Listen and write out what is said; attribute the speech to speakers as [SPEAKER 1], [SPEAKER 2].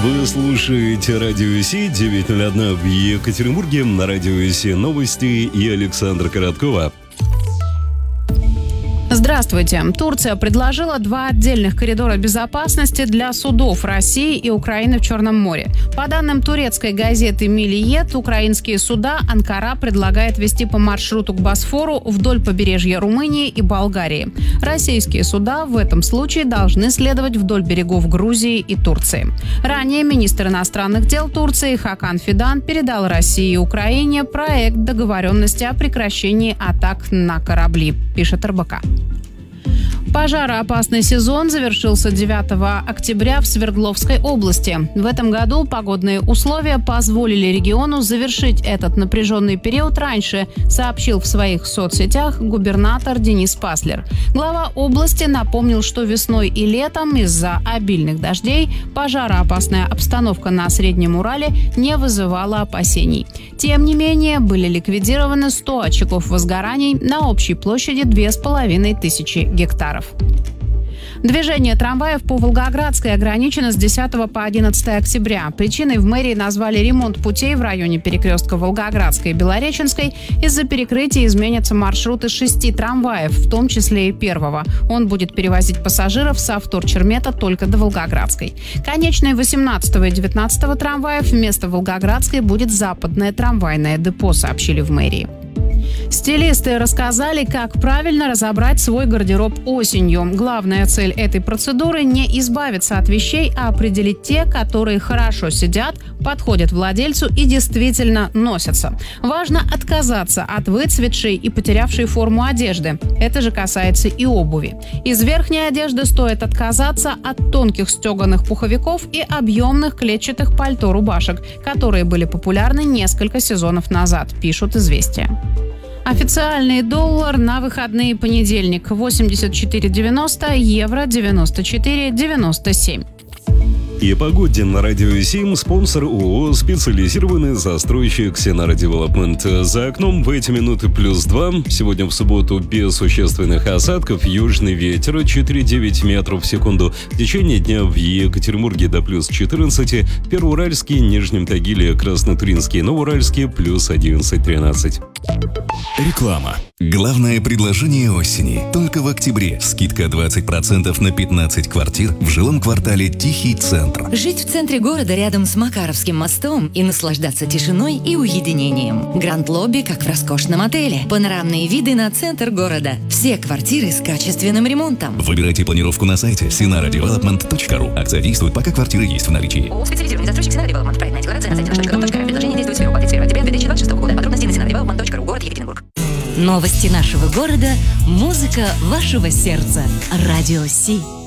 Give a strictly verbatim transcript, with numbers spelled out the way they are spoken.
[SPEAKER 1] Вы слушаете Радио Си, девять ноль один в Екатеринбурге, на Радио Си новости и Александра Короткова.
[SPEAKER 2] Здравствуйте. Турция предложила два отдельных коридора безопасности для судов России и Украины в Черном море. По данным турецкой газеты «Миллиет», украинские суда Анкара предлагает вести по маршруту к Босфору вдоль побережья Румынии и Болгарии. Российские суда в этом случае должны следовать вдоль берегов Грузии и Турции. Ранее министр иностранных дел Турции Хакан Фидан передал России и Украине проект договоренности о прекращении атак на корабли, пишет эр бэ ка. Пожароопасный сезон завершился девятого октября в Свердловской области. В этом году погодные условия позволили региону завершить этот напряженный период раньше, сообщил в своих соцсетях губернатор Денис Паслер. Глава области напомнил, что весной и летом из-за обильных дождей пожароопасная обстановка на Среднем Урале не вызывала опасений. Тем не менее, были ликвидированы сто очагов возгораний на общей площади две с половиной тысячи гектаров. Движение трамваев по Волгоградской ограничено с десятого по одиннадцатое октября. Причиной в мэрии назвали ремонт путей в районе перекрестка Волгоградской и Белореченской. Из-за перекрытия изменятся маршруты шести трамваев, в том числе и первого. Он будет перевозить пассажиров со Вторчермета только до Волгоградской. Конечной восемнадцатого и девятнадцатого трамваев вместо Волгоградской будет западное трамвайное депо, сообщили в мэрии. Стилисты рассказали, как правильно разобрать свой гардероб осенью. Главная цель этой процедуры – не избавиться от вещей, а определить те, которые хорошо сидят, подходят владельцу и действительно носятся. Важно отказаться от выцветшей и потерявшей форму одежды. Это же касается и обуви. Из верхней одежды стоит отказаться от тонких стеганых пуховиков и объемных клетчатых пальто-рубашек, которые были популярны несколько сезонов назад, пишут «Известия». Официальный доллар на выходные: понедельник восемьдесят четыре девяносто, евро девяносто четыре девяносто семь.
[SPEAKER 1] И о погоде на Радио Си, спонсор ООО «Специализированный застройщик Синара Девелопмент». За окном в эти минуты плюс два. Сегодня в субботу без существенных осадков. Южный ветер четыре целых девять метров в секунду. В течение дня в Екатеринбурге до плюс четырнадцать. Первоуральский, Нижнем Тагиле, Краснотуринский, Новоуральский плюс одиннадцать тринадцать.
[SPEAKER 3] Реклама. Главное предложение осени. Только в октябре. Скидка двадцать процентов на пятнадцать квартир в жилом квартале «Тихий центр».
[SPEAKER 4] Жить в центре города рядом с Макаровским мостом и наслаждаться тишиной и уединением. Гранд-лобби, как в роскошном отеле. Панорамные виды на центр города. Все квартиры с качественным ремонтом.
[SPEAKER 3] Выбирайте планировку на сайте синара девелопмент точка ру. Акция действует, пока квартиры есть в наличии.
[SPEAKER 4] ООО «Специализированный застройщик Синара Девелопмент». Проектная декларация на сайте наш точка ру точка эр. Предложение действует с первого по тридцать первое октября две тысячи двадцать шестого года. Подробности на синара девелопмент точка ру. Город Екатеринбург.
[SPEAKER 5] Новости нашего города, музыка вашего сердца. Радио Си.